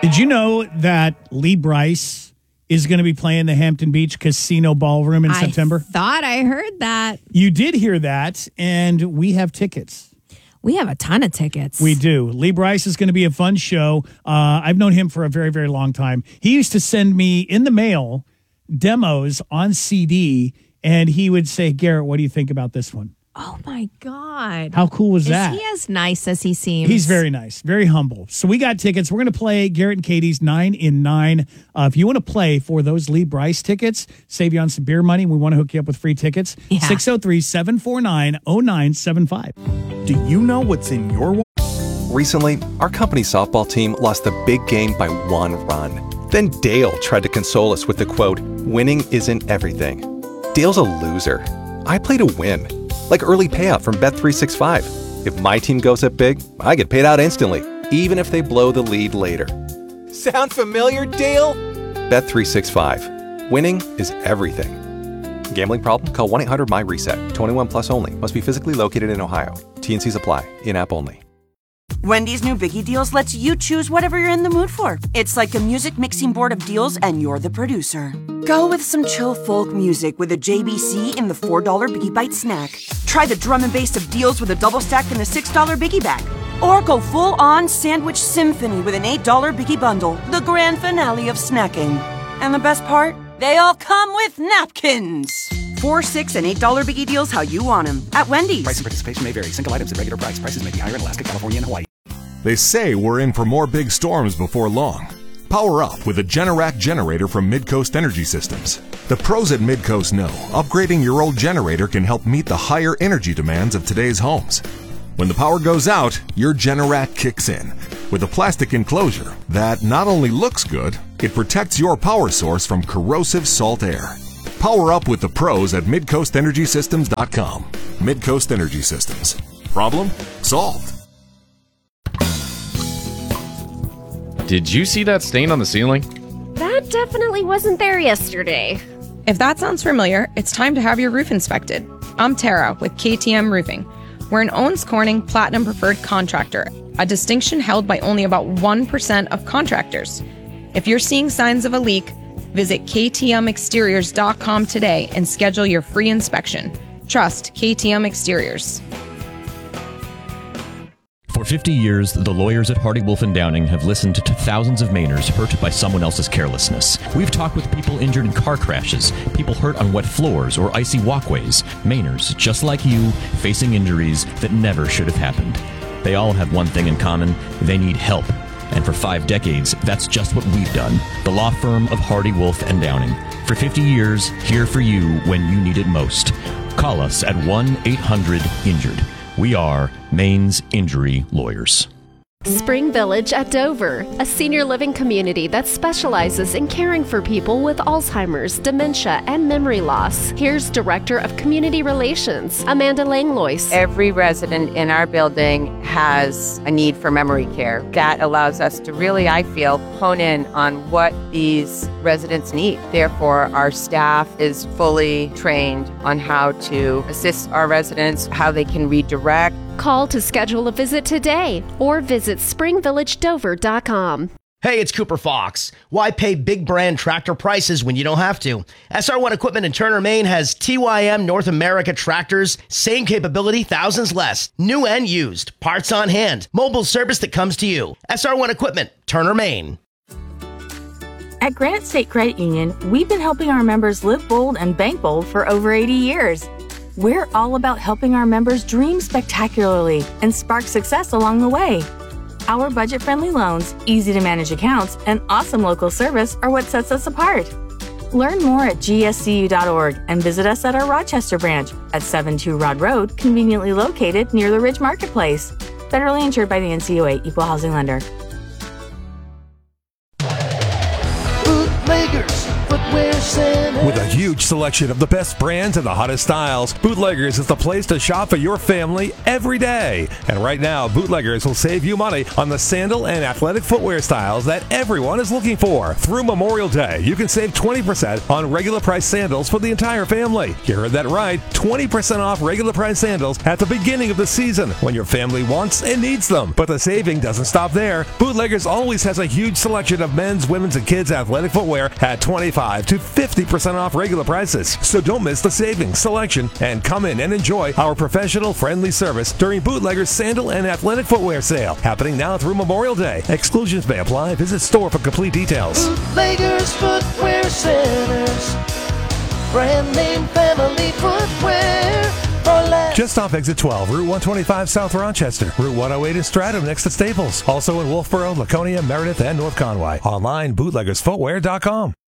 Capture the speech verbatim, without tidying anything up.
Did you know that Lee Brice is going to be playing the Hampton Beach Casino Ballroom in I September? Thought I heard that. You did hear that, and we have tickets. We have a ton of tickets. We do. Lee Brice is going to be a fun show. Uh, I've known him for a very, very long time. He used to send me in the mail demos on C D, and he would say, Garrett, what do you think about this one? Oh, my God. How cool was that? Is he as nice as he seems? He's very nice, very humble. So we got tickets. We're going to play Garrett and Katie's nine in nine. Uh, if you want to play for those Lee Brice tickets, save you on some beer money. We want to hook you up with free tickets. Yeah. six oh three, seven four nine, oh nine seven five. Do you know what's in your wallet? Recently, our company softball team lost the big game by one run. Then Dale tried to console us with the quote, winning isn't everything. Dale's a loser. I play to win. Like early payout from Bet three sixty-five. If my team goes up big, I get paid out instantly, even if they blow the lead later. Sound familiar, Dale? Bet three sixty-five. Winning is everything. Gambling problem? Call one eight hundred my reset. twenty-one plus only. Must be physically located in Ohio. T and Cs apply. In-app only. Wendy's new Biggie Deals lets you choose whatever you're in the mood for. It's like a music mixing board of deals, and you're the producer. Go with some chill folk music with a J B C in the four dollar Biggie Bite snack. Try the drum and bass of deals with a double stack in the six dollar Biggie bag. Or go full-on sandwich symphony with an eight dollar Biggie bundle, the grand finale of snacking. And the best part? They all come with napkins. Four, six, and eight dollar Biggie Deals how you want them at Wendy's. Price and participation may vary. Single items at regular price. Prices may be higher in Alaska, California, and Hawaii. They say we're in for more big storms before long. Power up with a Generac generator from Midcoast Energy Systems. The pros at Midcoast know upgrading your old generator can help meet the higher energy demands of today's homes. When the power goes out, your Generac kicks in with a plastic enclosure that not only looks good, it protects your power source from corrosive salt air. Power up with the pros at midcoast energy systems dot com. Midcoast Energy Systems. Problem solved. Did you see that stain on the ceiling? That definitely wasn't there yesterday. If that sounds familiar, it's time to have your roof inspected. I'm Tara with K T M Roofing. We're an Owens Corning Platinum Preferred Contractor, a distinction held by only about one percent of contractors. If you're seeing signs of a leak, visit K T M exteriors dot com today and schedule your free inspection. Trust K T M Exteriors. For fifty years, the lawyers at Hardy Wolf and Downing have listened to thousands of Mainers hurt by someone else's carelessness. We've talked with people injured in car crashes, people hurt on wet floors or icy walkways, Mainers just like you, facing injuries that never should have happened. They all have one thing in common: they need help. And for five decades, that's just what we've done. The law firm of Hardy Wolf and Downing. For fifty years, here for you when you need it most. Call us at one eight hundred injured. We are Maine's Injury Lawyers. Spring Village at Dover, a senior living community that specializes in caring for people with Alzheimer's, dementia, and memory loss. Here's Director of Community Relations, Amanda Langlois. Every resident in our building has a need for memory care. That allows us to really, I feel, hone in on what these residents need. Therefore, our staff is fully trained on how to assist our residents, how they can redirect. Call to schedule a visit today or visit spring village dover dot com. Hey, it's Cooper Fox. Why pay big brand tractor prices when you don't have to? S R one Equipment in Turner, Maine has T Y M North America tractors, same capability, thousands less. New and used, parts on hand, mobile service that comes to you. S R one Equipment, Turner, Maine. At Granite State Credit Union, we've been helping our members live bold and bank bold for over eighty years. We're all about helping our members dream spectacularly and spark success along the way. Our budget-friendly loans, easy-to-manage accounts, and awesome local service are what sets us apart. Learn more at G S C U dot org and visit us at our Rochester branch at seventy-two Rod Road, conveniently located near the Ridge Marketplace. Federally insured by the N C U A, Equal Housing Lender. Bootleggers, Footwear Center. With a huge selection of the best brands and the hottest styles, Bootleggers is the place to shop for your family every day. And right now, Bootleggers will save you money on the sandal and athletic footwear styles that everyone is looking for. Through Memorial Day, you can save twenty percent on regular price sandals for the entire family. You heard that right, twenty percent off regular price sandals at the beginning of the season when your family wants and needs them. But the saving doesn't stop there. Bootleggers always has a huge selection of men's, women's, and kids' athletic footwear at twenty-five to fifty percent off regular prices. So don't miss the savings, selection, and come in and enjoy our professional, friendly service during Bootleggers Sandal and Athletic Footwear Sale, happening now through Memorial Day. Exclusions may apply. Visit store for complete details. Bootleggers Footwear Centers, brand name family footwear. Just off exit twelve, Route one twenty-five South Rochester, Route one oh eight in Stratham next to Staples. Also in Wolfboro, Laconia, Meredith, and North Conway. Online, bootleggers footwear dot com.